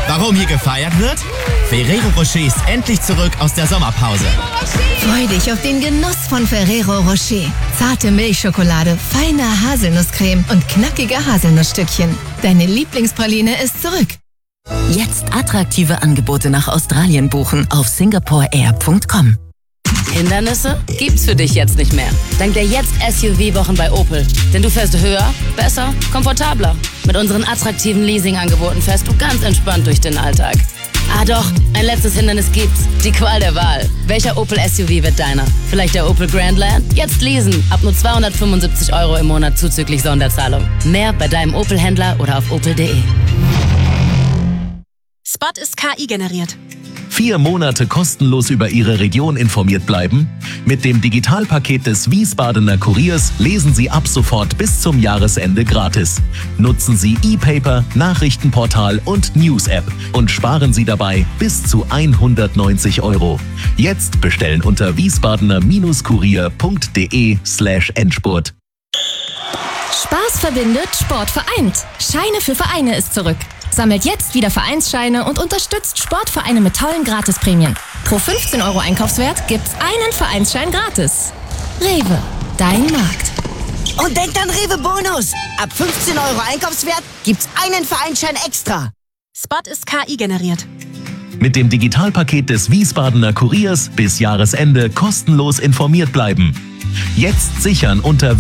Warum hier gefeiert wird? Ferrero Rocher ist endlich zurück aus der Sommerpause. Freu dich auf den Genuss von Ferrero Rocher. Zarte Milchschokolade, feine Haselnusscreme und knackige Haselnussstückchen. Deine Lieblingspraline ist zurück. Jetzt attraktive Angebote nach Australien buchen auf singaporeair.com. Hindernisse gibt's für dich jetzt nicht mehr. Dank der Jetzt-SUV-Wochen bei Opel. Denn du fährst höher, besser, komfortabler. Mit unseren attraktiven Leasing-Angeboten fährst du ganz entspannt durch den Alltag. Ah doch, ein letztes Hindernis gibt's. Die Qual der Wahl. Welcher Opel-SUV wird deiner? Vielleicht der Opel Grandland? Jetzt leasen. Ab nur 275 € im Monat zuzüglich Sonderzahlung. Mehr bei deinem Opel-Händler oder auf opel.de. Spot ist KI generiert. 4 Monate kostenlos über Ihre Region informiert bleiben? Mit dem Digitalpaket des Wiesbadener Kuriers lesen Sie ab sofort bis zum Jahresende gratis. Nutzen Sie E-Paper, Nachrichtenportal und News-App und sparen Sie dabei bis zu 190 €. Jetzt bestellen unter wiesbadener-kurier.de/Endspurt. Spaß verbindet, Sport vereint. Scheine für Vereine ist zurück. Sammelt jetzt wieder Vereinsscheine und unterstützt Sportvereine mit tollen Gratisprämien. Pro 15 € Einkaufswert gibt's einen Vereinsschein gratis. Rewe, dein Markt. Und denkt an Rewe Bonus. Ab 15 € Einkaufswert gibt's einen Vereinsschein extra. Spot ist KI generiert. Mit dem Digitalpaket des Wiesbadener Kuriers bis Jahresende kostenlos informiert bleiben. Jetzt sichern unter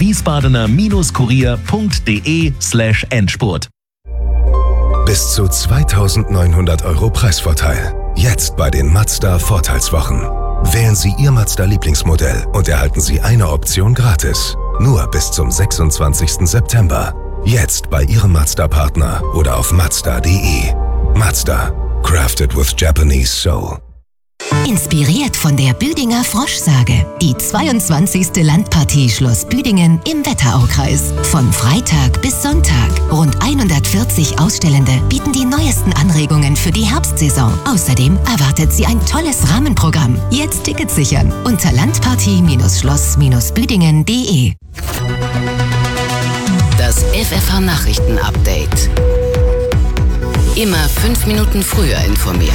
wiesbadener-kurier.de/Endspurt. Bis zu 2.900 € Preisvorteil. Jetzt bei den Mazda Vorteilswochen. Wählen Sie Ihr Mazda-Lieblingsmodell und erhalten Sie eine Option gratis. Nur bis zum 26. September. Jetzt bei Ihrem Mazda-Partner oder auf Mazda.de. Mazda. Crafted with Japanese Soul. Inspiriert von der Büdinger Froschsage. Die 22. Landpartie Schloss Büdingen im Wetteraukreis. Von Freitag bis Sonntag. Rund 140 Ausstellende bieten die neuesten Anregungen für die Herbstsaison. Außerdem erwartet Sie ein tolles Rahmenprogramm. Jetzt Tickets sichern unter landpartie-schloss-büdingen.de. Das FFH-Nachrichten-Update. Immer 5 Minuten früher informiert.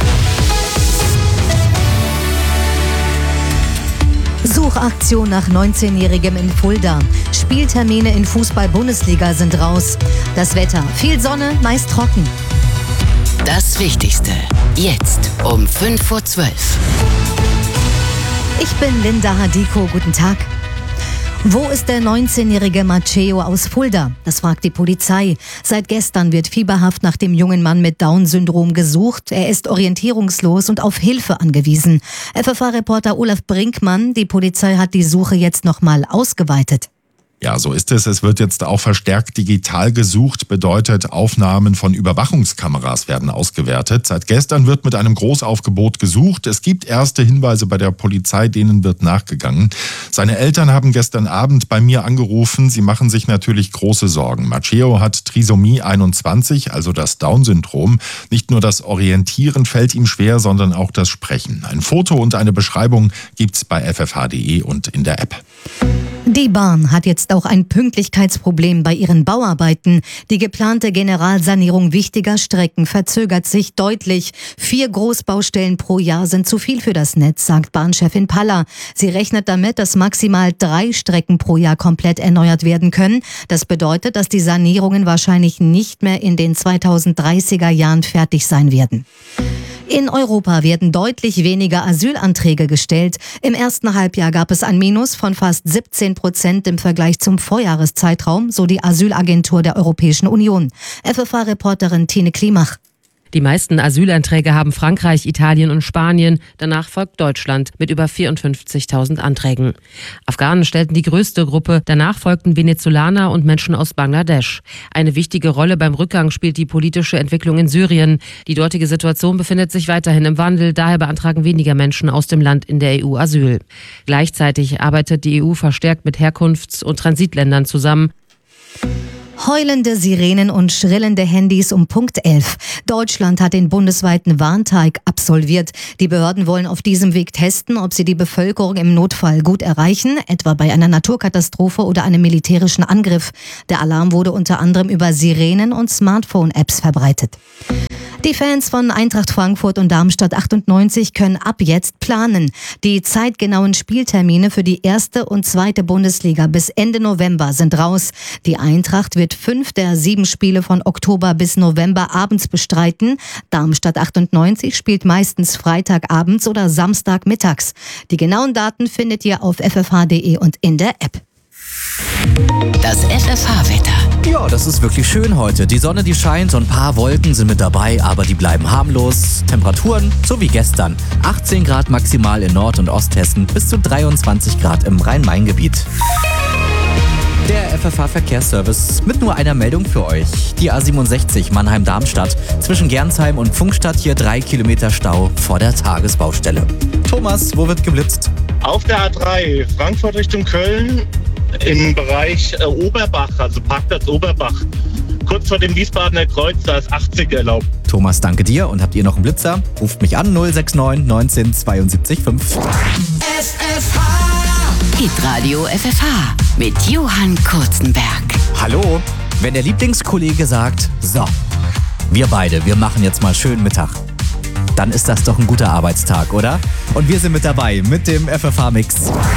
Suchaktion nach 19-Jährigem in Fulda. Spieltermine in Fußball-Bundesliga sind raus. Das Wetter: viel Sonne, meist trocken. Das Wichtigste. Jetzt um 11:05 Uhr. Ich bin Linda Hadiko. Guten Tag. Wo ist der 19-jährige Matteo aus Fulda? Das fragt die Polizei. Seit gestern wird fieberhaft nach dem jungen Mann mit Down-Syndrom gesucht. Er ist orientierungslos und auf Hilfe angewiesen. FFH-Reporter Olaf Brinkmann, die Polizei hat die Suche jetzt nochmal ausgeweitet. Ja, so ist es. Es wird jetzt auch verstärkt digital gesucht, bedeutet, Aufnahmen von Überwachungskameras werden ausgewertet. Seit gestern wird mit einem Großaufgebot gesucht. Es gibt erste Hinweise bei der Polizei, denen wird nachgegangen. Seine Eltern haben gestern Abend bei mir angerufen. Sie machen sich natürlich große Sorgen. Matteo hat Trisomie 21, also das Down-Syndrom. Nicht nur das Orientieren fällt ihm schwer, sondern auch das Sprechen. Ein Foto und eine Beschreibung gibt's bei ffh.de und in der App. Die Bahn hat jetzt auch ein Pünktlichkeitsproblem bei ihren Bauarbeiten. Die geplante Generalsanierung wichtiger Strecken verzögert sich deutlich. 4 Großbaustellen pro Jahr sind zu viel für das Netz, sagt Bahnchefin Paller. Sie rechnet damit, dass maximal 3 Strecken pro Jahr komplett erneuert werden können. Das bedeutet, dass die Sanierungen wahrscheinlich nicht mehr in den 2030er Jahren fertig sein werden. In Europa werden deutlich weniger Asylanträge gestellt. Im ersten Halbjahr gab es ein Minus von fast 17% im Vergleich zum Vorjahreszeitraum, so die Asylagentur der Europäischen Union. FFH-Reporterin Tine Klimach. Die meisten Asylanträge haben Frankreich, Italien und Spanien. Danach folgt Deutschland mit über 54.000 Anträgen. Afghanen stellten die größte Gruppe. Danach folgten Venezolaner und Menschen aus Bangladesch. Eine wichtige Rolle beim Rückgang spielt die politische Entwicklung in Syrien. Die dortige Situation befindet sich weiterhin im Wandel. Daher beantragen weniger Menschen aus dem Land in der EU Asyl. Gleichzeitig arbeitet die EU verstärkt mit Herkunfts- und Transitländern zusammen. Heulende Sirenen und schrillende Handys um Punkt 11. Deutschland hat den bundesweiten Warntag absolviert. Die Behörden wollen auf diesem Weg testen, ob sie die Bevölkerung im Notfall gut erreichen, etwa bei einer Naturkatastrophe oder einem militärischen Angriff. Der Alarm wurde unter anderem über Sirenen und Smartphone-Apps verbreitet. Die Fans von Eintracht Frankfurt und Darmstadt 98 können ab jetzt planen. Die zeitgenauen Spieltermine für die 1. und 2. Bundesliga bis Ende November sind raus. Die Eintracht wird 5 der 7 Spiele von Oktober bis November abends bestreiten. Darmstadt 98 spielt meistens Freitagabends oder Samstagmittags. Die genauen Daten findet ihr auf ffh.de und in der App. Das FFH-Wetter. Ja, das ist wirklich schön heute. Die Sonne, die scheint, so ein paar Wolken sind mit dabei, aber die bleiben harmlos. Temperaturen, so wie gestern. 18 Grad maximal in Nord- und Osthessen, bis zu 23 Grad im Rhein-Main-Gebiet. Der FFH-Verkehrsservice mit nur einer Meldung für euch. Die A67 Mannheim-Darmstadt. Zwischen Gernsheim und Pfungstadt hier 3 Kilometer Stau vor der Tagesbaustelle. Thomas, wo wird geblitzt? Auf der A3 Frankfurt Richtung Köln im Bereich Oberbach, also Parkplatz Oberbach. Kurz vor dem Wiesbadener Kreuz, da ist 80 erlaubt. Thomas, danke dir. Und habt ihr noch einen Blitzer? Ruft mich an 069 19 72 5. FFH. Hitradio FFH mit Johann Kurzenberg. Hallo, wenn der Lieblingskollege sagt, so, wir beide, wir machen jetzt mal schön Mittag, dann ist das doch ein guter Arbeitstag, oder? Und wir sind mit dabei mit dem FFH-Mix.